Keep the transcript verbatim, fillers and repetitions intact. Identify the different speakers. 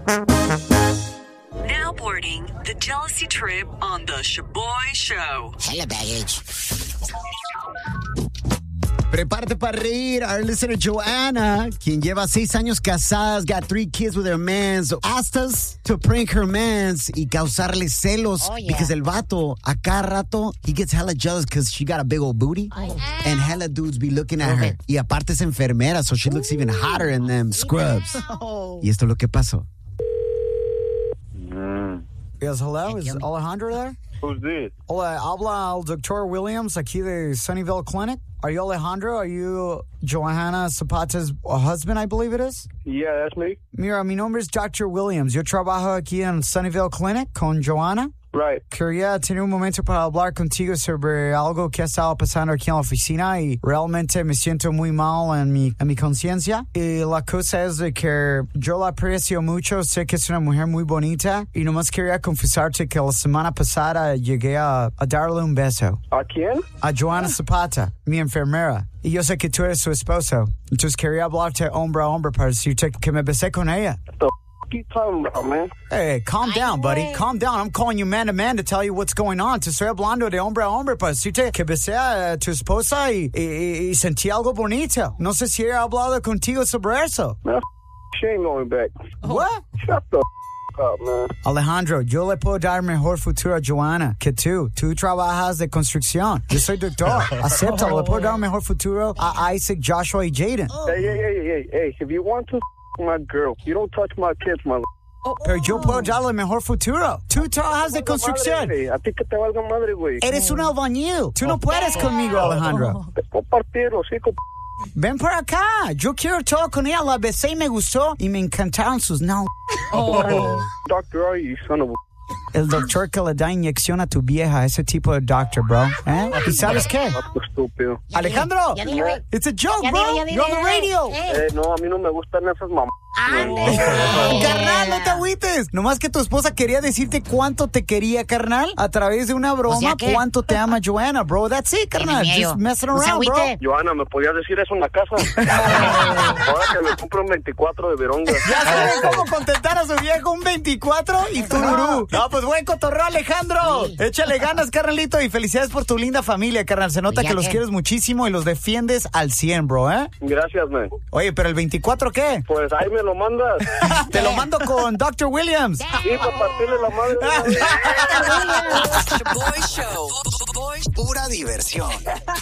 Speaker 1: Now boarding the jealousy trip on the Shaboy Show.
Speaker 2: Hella baggage.
Speaker 3: Prepárate para reír. Our listener Joanna, quien lleva seis años casadas, got three kids with her mans, asked us to prank her mans y causarle celos
Speaker 2: Oh, yeah.
Speaker 3: because el vato, a cada rato, he gets hella jealous because she got a big old booty
Speaker 2: Oh.
Speaker 3: and hella dudes be looking at her. Y aparte es enfermera, so she looks even hotter in them scrubs.
Speaker 2: Oh.
Speaker 3: Y esto es lo que pasó.
Speaker 4: Mm.
Speaker 5: Yes, hello. Is
Speaker 2: Yummy.
Speaker 5: Alejandro there?
Speaker 4: Who's this?
Speaker 5: Hola, habla el doctor Williams aquí de Sunnyvale Clinic. Are you Alejandro? Are you Johanna Zapata's husband, I believe it is?
Speaker 4: Yeah, that's me.
Speaker 5: Mira, mi nombre es doctor Williams. Yo trabajo aquí en Sunnyvale Clinic con Johanna.
Speaker 4: Right.
Speaker 5: Quería tener un momento para hablar contigo sobre algo que ha estado pasando aquí en la oficina y realmente me siento muy mal en mi, en mi conciencia. Y la cosa es de que yo la aprecio mucho, sé que es una mujer muy bonita y nomás quería confesarte que la semana pasada llegué a, a darle un beso
Speaker 4: ¿A quién?
Speaker 5: a Johanna Zapata, mi enfermera. Y yo sé que tú eres su esposo. Entonces quería hablarte hombre a hombre para decirte que me besé con ella.
Speaker 4: What the f*** you talking about, man?
Speaker 5: Hey, calm
Speaker 2: Ay,
Speaker 5: down, buddy.
Speaker 2: güey.
Speaker 5: Calm down. I'm calling you man to man to tell you what's going on. Te estoy hablando de hombre a hombre para decirte que besé a tu esposa y, y, y sentí algo bonito. No sé si he hablado contigo sobre eso.
Speaker 4: Man, f- she ain't going back.
Speaker 5: What?
Speaker 4: Shut the f- up, man.
Speaker 5: Alejandro, yo le puedo dar mejor futuro a Johanna que tú. Tú trabajas de construcción. Yo soy doctor. Acéptalo. Le puedo dar mejor futuro a Isaac, Joshua y Jaden.
Speaker 4: Hey, hey, hey, hey, hey, if you want to f- my girl, you don't touch my kids, my
Speaker 5: Pero yo puedo darle mejor futuro. Tú trabajas de construcción.
Speaker 4: madre, a ti que te valga madre, güey.
Speaker 5: Eres un albañil. Tú no puedes conmigo, Alejandro.
Speaker 4: Te puedo partir los hocico, p-
Speaker 5: Ven por acá. Yo quiero todo con ella. La besé y me gustó. Y me encantaron sus no.
Speaker 4: Doctor, are you son of a...
Speaker 5: El doctor que le da inyección a tu vieja. Ese tipo de doctor, bro. ¿Eh? ¿Y sabes qué?
Speaker 4: Vato estúpido.
Speaker 5: Alejandro.
Speaker 2: Ya dile, güey.
Speaker 5: It's a joke,
Speaker 2: Ya
Speaker 5: bro.
Speaker 2: dile, ya dile.
Speaker 5: You're on the radio.
Speaker 2: Eh,
Speaker 4: Eh, no, a mí no me gustan esas mamás.
Speaker 2: Ande.
Speaker 5: Carnal, no te agüites. Nomás que tu esposa quería decirte cuánto te quería, carnal. A través de una broma,
Speaker 2: O sea que-
Speaker 5: cuánto te ama Johanna, bro. That's it, carnal.
Speaker 2: Tiene
Speaker 5: Just
Speaker 2: miedo.
Speaker 5: messing
Speaker 2: No se
Speaker 5: around, bro.
Speaker 2: agüite.
Speaker 4: Johanna, ¿me podías decir eso en la casa? Ahora que me compro un veinticuatro de veronga.
Speaker 5: Ya saben cómo contentar a su viejo un veinticuatro y tururú. No, pues buen cotorreo, Alejandro.
Speaker 2: Sí.
Speaker 5: Échale ganas, carnalito, y felicidades por tu linda familia, carnal. Se nota
Speaker 2: Ya
Speaker 5: que los
Speaker 2: que-
Speaker 5: quieres muchísimo y los defiendes al cien, bro, ¿eh?
Speaker 4: Gracias, man.
Speaker 5: Oye, pero el veinticuatro, ¿qué?
Speaker 4: Pues ahí me lo mandas.
Speaker 5: Te lo mando con doctor Williams.
Speaker 4: Sí, para partirle la madre.
Speaker 1: Shaboy Show.
Speaker 2: Boys.
Speaker 6: Pura diversión.